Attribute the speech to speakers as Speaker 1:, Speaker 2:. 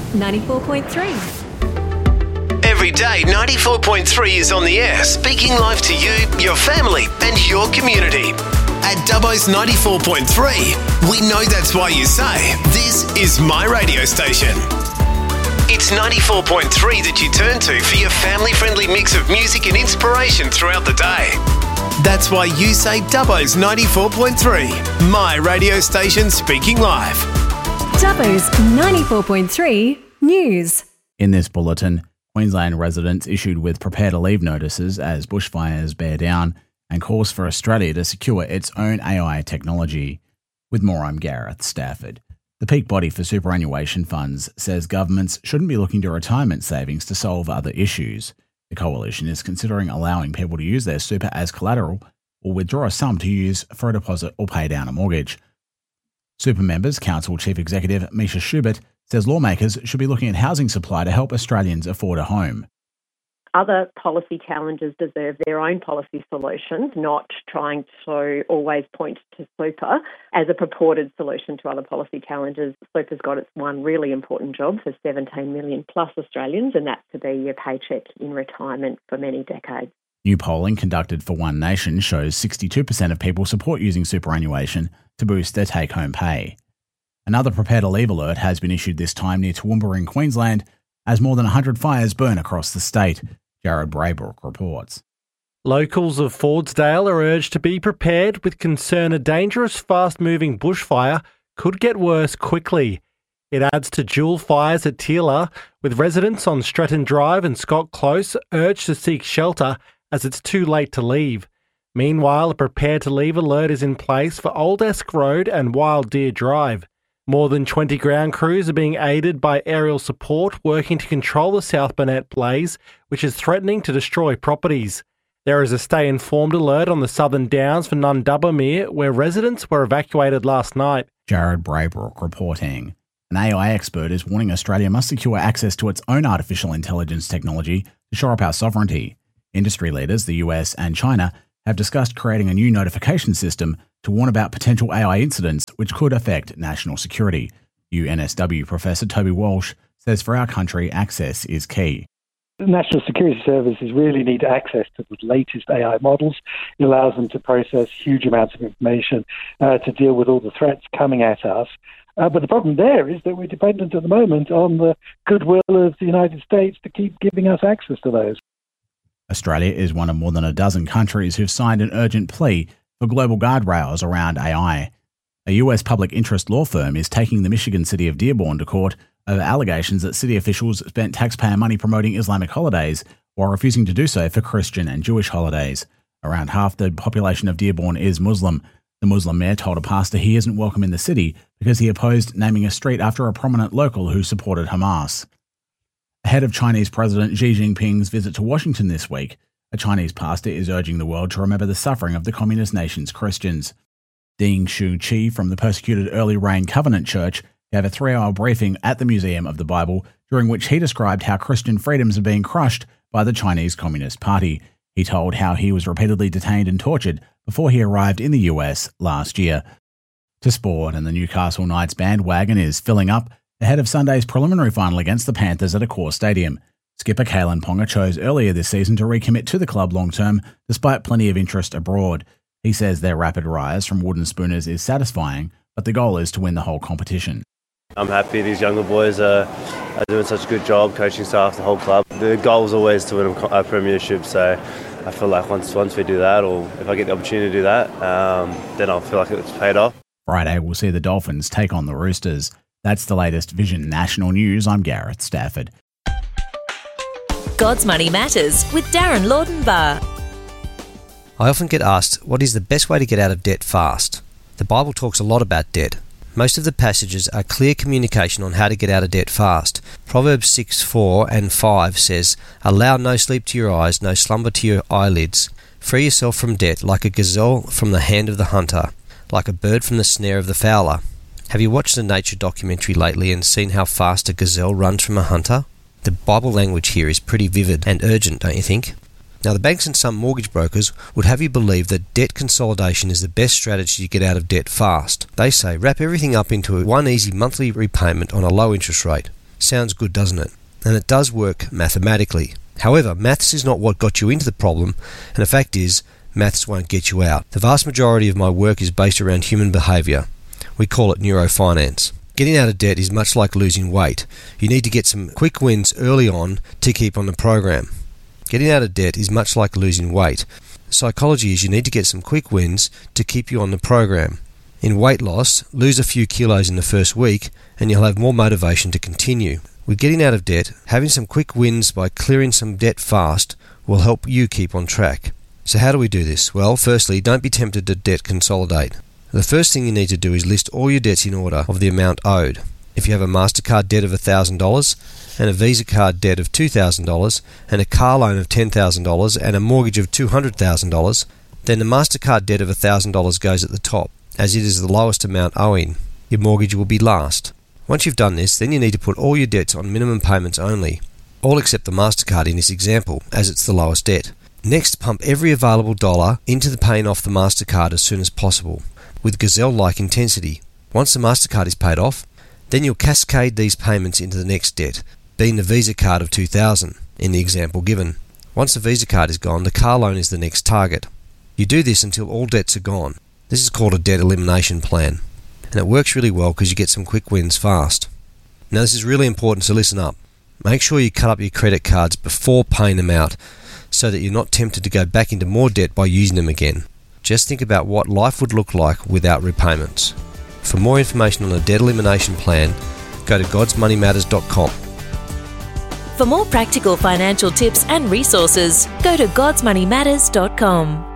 Speaker 1: 94.3.
Speaker 2: Every day, 94.3 is on the air, speaking live to you, your family, and your community. At Dubbo's 94.3, we know that's why you say, this is my radio station. It's 94.3 that you turn to for your family-friendly mix of music and inspiration throughout the day. That's why you say Dubbo's 94.3, my radio station speaking live.
Speaker 1: Dubbo's 94.3 News.
Speaker 3: In this bulletin, Queensland residents issued with prepare to leave notices as bushfires bear down and calls for Australia to secure its own AI technology. With more, I'm Gareth Stafford. The peak body for superannuation funds says governments shouldn't be looking to retirement savings to solve other issues. The coalition is considering allowing people to use their super as collateral or withdraw a sum to use for a deposit or pay down a mortgage. Super Members Council Chief Executive Misha Schubert says lawmakers should be looking at housing supply to help Australians afford a home.
Speaker 4: Other policy challenges deserve their own policy solutions, not trying to always point to super as a purported solution to other policy challenges. Super's got its one really important job for 17 million plus Australians, and that's to be your paycheck in retirement for many decades.
Speaker 3: New polling conducted for One Nation shows 62% of people support using superannuation to boost their take-home pay. Another prepare to leave alert has been issued this time near Toowoomba in Queensland as more than 100 fires burn across the state. Jared Braybrook reports.
Speaker 5: Locals of Fordsdale are urged to be prepared with concern a dangerous, fast-moving bushfire could get worse quickly. It adds to dual fires at Teela, with residents on Stretton Drive and Scott Close urged to seek shelter as it's too late to leave. Meanwhile, a prepare to leave alert is in place for Old Esk Road and Wild Deer Drive. More than 20 ground crews are being aided by aerial support working to control the South Burnett blaze, which is threatening to destroy properties. There is a stay informed alert on the Southern Downs for Nundubbermere, where residents were evacuated last night.
Speaker 3: Jared Braybrook reporting. An AI expert is warning Australia must secure access to its own artificial intelligence technology to shore up our sovereignty. Industry leaders, the US and China, have discussed creating a new notification system to warn about potential AI incidents which could affect national security. UNSW Professor Toby Walsh says for our country, access is key.
Speaker 6: The National Security Services really need access to the latest AI models. It allows them to process huge amounts of information to deal with all the threats coming at us. But the problem there is that we're dependent at the moment on the goodwill of the United States to keep giving us access to those.
Speaker 3: Australia is one of more than a dozen countries who've signed an urgent plea for global guardrails around AI. A US public interest law firm is taking the Michigan city of Dearborn to court over allegations that city officials spent taxpayer money promoting Islamic holidays while refusing to do so for Christian and Jewish holidays. Around half the population of Dearborn is Muslim. The Muslim mayor told a pastor he isn't welcome in the city because he opposed naming a street after a prominent local who supported Hamas. Ahead of Chinese President Xi Jinping's visit to Washington this week, a Chinese pastor is urging the world to remember the suffering of the communist nation's Christians. Ding Shu Qi from the persecuted Early Rain Covenant Church gave a 3-hour briefing at the Museum of the Bible, during which he described how Christian freedoms are being crushed by the Chinese Communist Party. He told how he was repeatedly detained and tortured before he arrived in the US last year. To sport, and the Newcastle Knights bandwagon is filling up ahead of Sunday's preliminary final against the Panthers at Accor Stadium. Skipper Kalen Ponga chose earlier this season to recommit to the club long-term, despite plenty of interest abroad. He says their rapid rise from Wooden Spooners is satisfying, but the goal is to win the whole competition.
Speaker 7: I'm happy these younger boys are doing such a good job, coaching staff, the whole club. The goal is always to win a premiership, so I feel like once we do that, or if I get the opportunity to do that, then I'll feel like it's paid off.
Speaker 3: Friday, we'll see the Dolphins take on the Roosters. That's the latest Vision National News. I'm Gareth Stafford.
Speaker 8: God's Money Matters with Darren Laudenbar.
Speaker 9: I often get asked, what is the best way to get out of debt fast? The Bible talks a lot about debt. Most of the passages are clear communication on how to get out of debt fast. Proverbs 6:4 and 5 says, "Allow no sleep to your eyes, no slumber to your eyelids. Free yourself from debt, like a gazelle from the hand of the hunter, like a bird from the snare of the fowler." Have you watched a nature documentary lately and seen how fast a gazelle runs from a hunter? The Bible language here is pretty vivid and urgent, don't you think? Now, the banks and some mortgage brokers would have you believe that debt consolidation is the best strategy to get out of debt fast. They say wrap everything up into one easy monthly repayment on a low interest rate. Sounds good, doesn't it? And it does work mathematically. However, maths is not what got you into the problem, and the fact is, maths won't get you out. The vast majority of my work is based around human behaviour. We call it neurofinance. Getting out of debt is much like losing weight. You need to get some quick wins early on to keep on the program. Getting out of debt is much like losing weight. Psychology is you need to get some quick wins to keep you on the program. In weight loss, lose a few kilos in the first week and you'll have more motivation to continue. With getting out of debt, having some quick wins by clearing some debt fast will help you keep on track. So how do we do this? Well, firstly, don't be tempted to debt consolidate. The first thing you need to do is list all your debts in order of the amount owed. If you have a MasterCard debt of $1,000 and a Visa card debt of $2,000 and a car loan of $10,000 and a mortgage of $200,000, then the MasterCard debt of $1,000 goes at the top, as it is the lowest amount owing. Your mortgage will be last. Once you've done this, then you need to put all your debts on minimum payments only, all except the MasterCard in this example, as it's the lowest debt. Next, pump every available dollar into the paying off the MasterCard as soon as possible, with gazelle-like intensity. Once the MasterCard is paid off, then you'll cascade these payments into the next debt, being the Visa card of $2,000 in the example given. Once the Visa card is gone, the car loan is the next target. You do this until all debts are gone. This is called a debt elimination plan, and it works really well because you get some quick wins fast. Now this is really important, so listen up. Make sure you cut up your credit cards before paying them out so that you're not tempted to go back into more debt by using them again. Just think about what life would look like without repayments. For more information on a debt elimination plan, go to godsmoneymatters.com.
Speaker 8: For more practical financial tips and resources, go to godsmoneymatters.com.